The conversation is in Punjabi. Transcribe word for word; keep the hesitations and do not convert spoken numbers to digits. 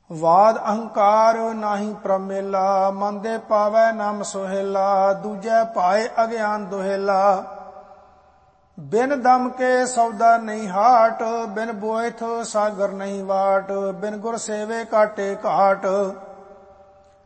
ਵਾਦ ਅਹੰਕਾਰ ਨਾਹੀ ਪ੍ਰਮੇਲਾ, ਮਨ ਦੇ ਪਾਵੈ ਨਾਮ ਸੁਹੇਲਾ, ਦੂਜੈ ਭਾਏ ਅਗਿਆਨ ਦੁਹੇਲਾ। ਬਿਨ ਦਮ ਕੇ ਸੌਦਾ ਨਹੀਂ ਹਾਟ, ਬਿਨ ਬੋਇਥ ਸਾਗਰ ਨਹੀਂ ਵਾਟ, ਬਿਨ ਗੁਰ ਸੇਵੇ ਕਾਟੇ ਘਾਟ।